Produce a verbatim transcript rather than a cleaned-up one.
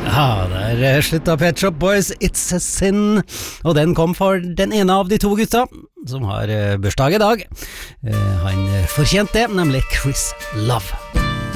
Ja, der slutta Pet Shop Boys It's a Sin, og den kom for den ene av de to gutta som har bursdag i dag. Han fortjente det, nemlig Chris Love.